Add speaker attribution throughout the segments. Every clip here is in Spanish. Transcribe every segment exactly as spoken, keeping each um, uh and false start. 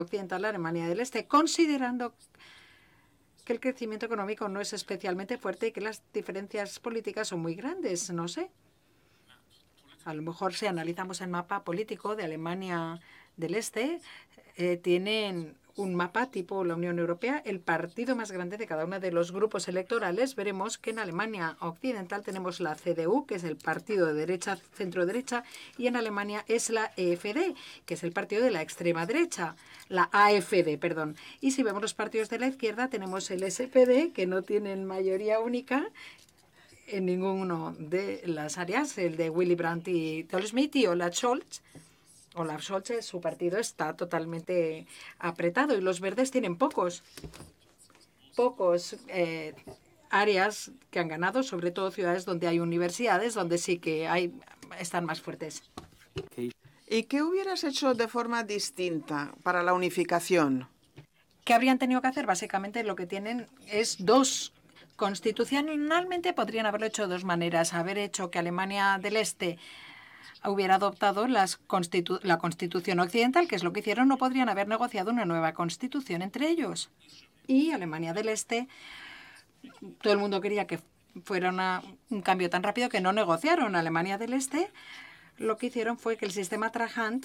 Speaker 1: Occidental, Alemania del Este, considerando que el crecimiento económico no es especialmente fuerte y que las diferencias políticas son muy grandes. No sé. A lo mejor si analizamos el mapa político de Alemania del Este, eh, tienen un mapa tipo la Unión Europea, el partido más grande de cada uno de los grupos electorales. Veremos que en Alemania Occidental tenemos la C D U, que es el partido de derecha, centro-derecha, y en Alemania es la E F D, que es el partido de la extrema derecha, la A F D, perdón. Y si vemos los partidos de la izquierda, tenemos el S P D, que no tienen mayoría única en ninguno de las áreas, el de Willy Brandt y Paul Schmidt y Olaf Scholz. Olaf Scholz, su partido está totalmente apretado y los verdes tienen pocos, pocos eh, áreas que han ganado, sobre todo ciudades donde hay universidades, donde sí que hay, están más fuertes.
Speaker 2: ¿Y qué hubieras hecho de forma distinta para la unificación?
Speaker 1: ¿Qué habrían tenido que hacer? Básicamente lo que tienen es dos. Constitucionalmente podrían haberlo hecho de dos maneras. Haber hecho que Alemania del Este hubiera adoptado las constitu la Constitución Occidental, que es lo que hicieron. No podrían haber negociado una nueva Constitución entre ellos. Y Alemania del Este, todo el mundo quería que fuera una, un cambio tan rápido que no negociaron. Alemania del Este lo que hicieron fue que el sistema Trahant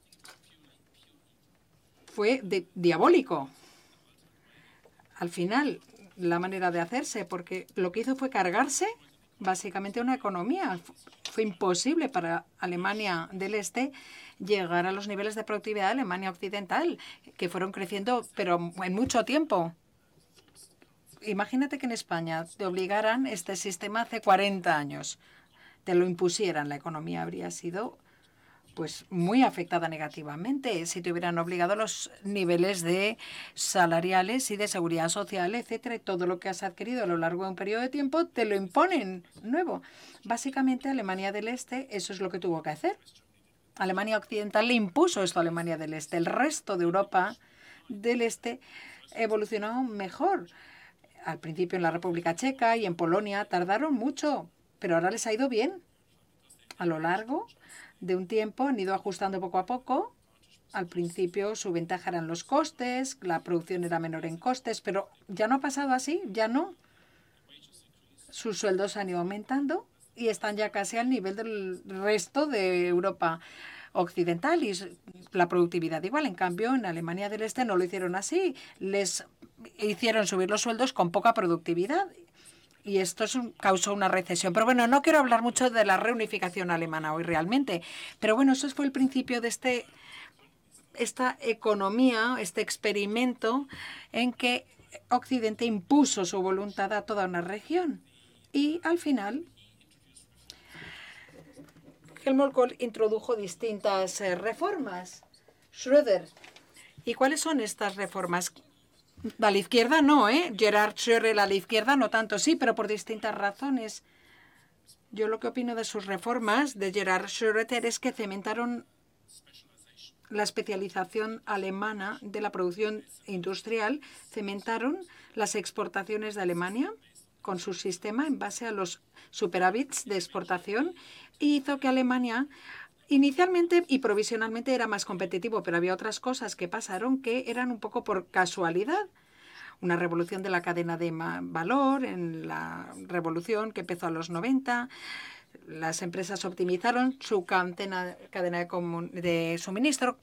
Speaker 1: fue de, diabólico. Al final, la manera de hacerse, porque lo que hizo fue cargarse básicamente una economía. Fue imposible para Alemania del Este llegar a los niveles de productividad de Alemania Occidental, que fueron creciendo, pero en mucho tiempo. Imagínate que en España te obligaran este sistema hace cuarenta años, te lo impusieran, la economía habría sido pues muy afectada negativamente si te hubieran obligado los niveles de salariales y de seguridad social, etcétera, y todo lo que has adquirido a lo largo de un periodo de tiempo te lo imponen nuevo. Básicamente, Alemania del Este, eso es lo que tuvo que hacer. Alemania Occidental le impuso esto a Alemania del Este. El resto de Europa del Este evolucionó mejor. Al principio en la República Checa y en Polonia tardaron mucho, pero ahora les ha ido bien. A lo largo de un tiempo han ido ajustando poco a poco. Al principio su ventaja eran los costes, la producción era menor en costes, pero ya no ha pasado así, ya no. Sus sueldos han ido aumentando y están ya casi al nivel del resto de Europa Occidental y la productividad igual. En cambio, en Alemania del Este no lo hicieron así. Les hicieron subir los sueldos con poca productividad. Y esto es un, causó una recesión. Pero bueno, no quiero hablar mucho de la reunificación alemana hoy realmente. Pero bueno, eso fue el principio de este, esta economía, este experimento en que Occidente impuso su voluntad a toda una región. Y al final, Helmut Kohl introdujo distintas eh, reformas. Schröder. ¿Y cuáles son estas reformas? A la izquierda no, ¿eh? Gerhard Schröder a la izquierda no tanto, sí, pero por distintas razones. Yo lo que opino de sus reformas de Gerhard Schröder es que cementaron la especialización alemana de la producción industrial, cementaron las exportaciones de Alemania con su sistema en base a los superávits de exportación y hizo que Alemania inicialmente y provisionalmente era más competitivo, pero había otras cosas que pasaron que eran un poco por casualidad. Una revolución de la cadena de valor, en la revolución que empezó a los noventa. Las empresas optimizaron su cadena, cadena de, de suministro.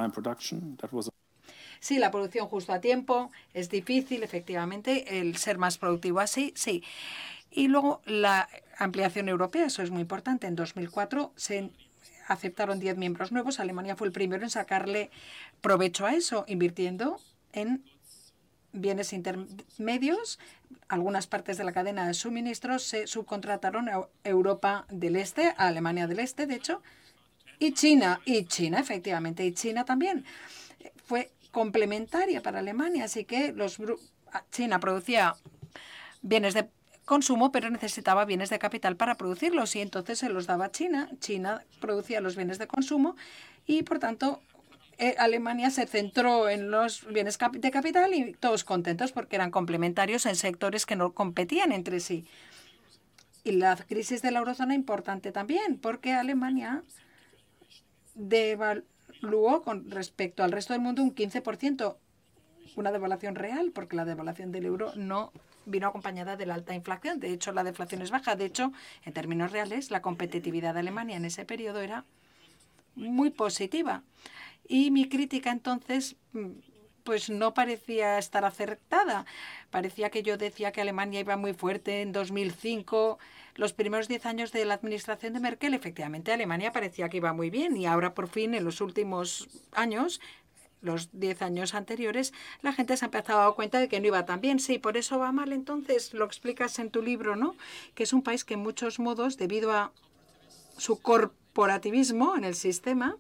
Speaker 1: Sí, la producción justo a tiempo. Es difícil, efectivamente, el ser más productivo así, sí. Y luego la ampliación europea, eso es muy importante. En dos mil cuatro se aceptaron diez miembros nuevos. Alemania fue el primero en sacarle provecho a eso, invirtiendo en bienes intermedios. Algunas partes de la cadena de suministros se subcontrataron a Europa del Este, a Alemania del Este, de hecho, y China, y China, efectivamente, y China también. Fue complementaria para Alemania, así que los China producía bienes de consumo, pero necesitaba bienes de capital para producirlos y entonces se los daba a China. China producía los bienes de consumo y, por tanto, eh, Alemania se centró en los bienes de capital y todos contentos porque eran complementarios en sectores que no competían entre sí. Y la crisis de la eurozona importante también, porque Alemania devaluó devaluó con respecto al resto del mundo un quince por ciento, una devaluación real, porque la devaluación del euro no vino acompañada de la alta inflación. De hecho, la deflación es baja. De hecho, en términos reales, la competitividad de Alemania en ese periodo era muy positiva. Y mi crítica entonces pues no parecía estar acertada. Parecía que yo decía que Alemania iba muy fuerte en dos mil cinco. Los primeros diez años de la administración de Merkel, efectivamente, Alemania parecía que iba muy bien. Y ahora, por fin, en los últimos años, los diez años anteriores, la gente se ha empezado a dar cuenta de que no iba tan bien. Sí, por eso va mal. Entonces, lo explicas en tu libro, ¿no? Que es un país que en muchos modos, debido a su corporativismo en el sistema,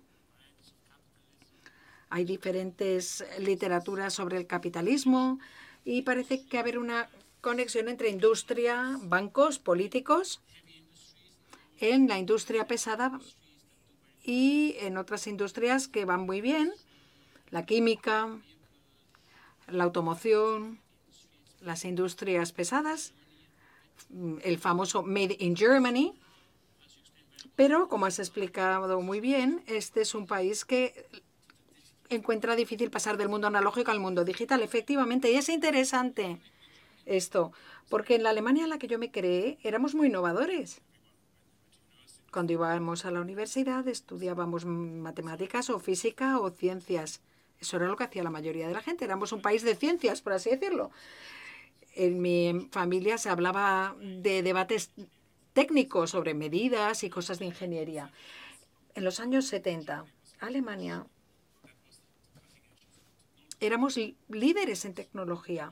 Speaker 1: hay diferentes literaturas sobre el capitalismo y parece que haber una conexión entre industria, bancos, políticos, en la industria pesada y en otras industrias que van muy bien, la química, la automoción, las industrias pesadas, el famoso Made in Germany. Pero, como has explicado muy bien, este es un país que encuentra difícil pasar del mundo analógico al mundo digital, efectivamente. Y es interesante esto, porque en la Alemania en la que yo me creé éramos muy innovadores. Cuando íbamos a la universidad estudiábamos matemáticas o física o ciencias. Eso era lo que hacía la mayoría de la gente. Éramos un país de ciencias, por así decirlo. En mi familia se hablaba de debates técnicos sobre medidas y cosas de ingeniería. En los años setenta, Alemania éramos líderes en tecnología.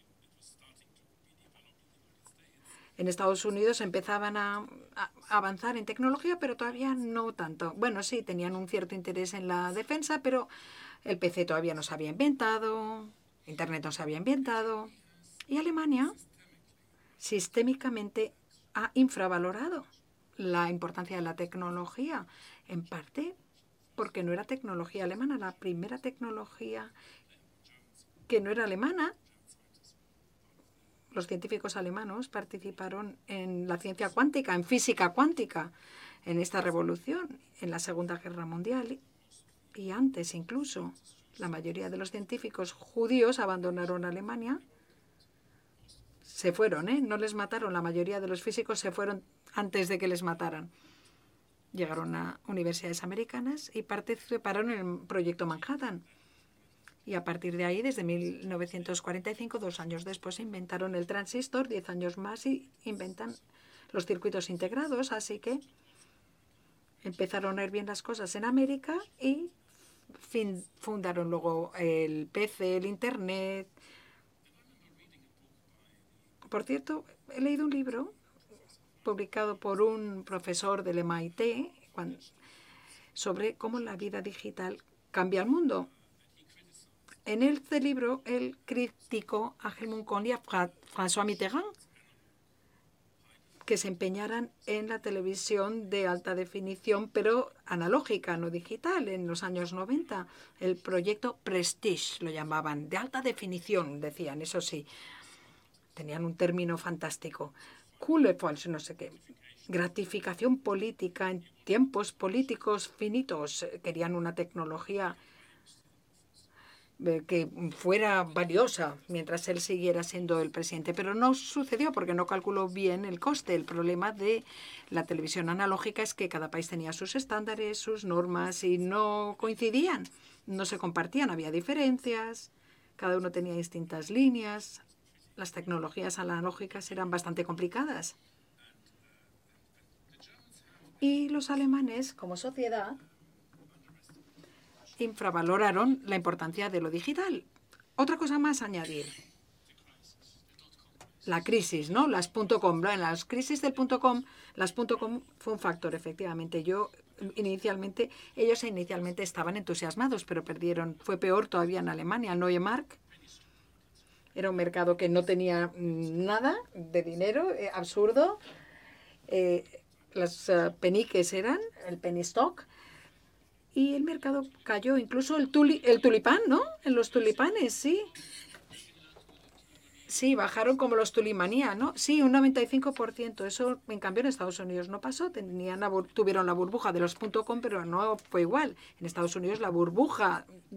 Speaker 1: En Estados Unidos empezaban a, a avanzar en tecnología, pero todavía no tanto. Bueno, sí, tenían un cierto interés en la defensa, pero el P C todavía no se había inventado, Internet no se había inventado. Y Alemania sistémicamente ha infravalorado la importancia de la tecnología, en parte porque no era tecnología alemana. La primera tecnología que no era alemana, los científicos alemanes participaron en la ciencia cuántica, en física cuántica, en esta revolución, en la Segunda Guerra Mundial y antes incluso. La mayoría de los científicos judíos abandonaron Alemania. Se fueron, ¿eh? No les mataron. La mayoría de los físicos se fueron antes de que les mataran. Llegaron a universidades americanas y participaron en el proyecto Manhattan. Y a partir de ahí, desde mil novecientos cuarenta y cinco, dos años después, inventaron el transistor, diez años más, y inventan los circuitos integrados. Así que empezaron a ir bien las cosas en América y fin, fundaron luego el P C, el Internet. Por cierto, he leído un libro publicado por un profesor del M I T sobre cómo la vida digital cambia el mundo. En este libro, él criticó a Helmut Kohl y a François Mitterrand que se empeñaran en la televisión de alta definición, pero analógica, no digital, en los años noventa. El proyecto Prestige lo llamaban, de alta definición, decían, eso sí. Tenían un término fantástico. Coolefons, no sé qué. Gratificación política en tiempos políticos finitos. Querían una tecnología que fuera valiosa mientras él siguiera siendo el presidente. Pero no sucedió porque no calculó bien el coste. El problema de la televisión analógica es que cada país tenía sus estándares, sus normas y no coincidían, no se compartían, había diferencias, cada uno tenía distintas líneas. Las tecnologías analógicas eran bastante complicadas. Y los alemanes, como sociedad, infravaloraron la importancia de lo digital. Otra cosa más a añadir. La crisis, ¿no? Las .com. Las crisis del .com, las .com fue un factor, efectivamente. Yo, inicialmente, ellos inicialmente estaban entusiasmados, pero perdieron. Fue peor todavía en Alemania. Neue Mark era un mercado que no tenía nada de dinero, eh, absurdo. Eh, las uh, peniques eran, el penny stock. Y el mercado cayó, incluso el, tuli, el tulipán, ¿no? En los tulipanes, sí. Sí, bajaron como los Tulimanía, ¿no? Sí, un noventa y cinco por ciento. Eso, en cambio, en Estados Unidos no pasó. Tenían la, tuvieron la burbuja de los .com, pero no fue igual. En Estados Unidos la burbuja